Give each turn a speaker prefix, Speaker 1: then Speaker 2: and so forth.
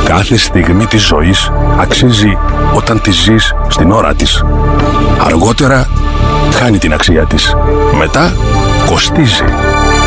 Speaker 1: Κάθε στιγμή της ζωής αξίζει όταν τη ζεις στην ώρα της. Αργότερα χάνει την αξία της. Μετά κοστίζει.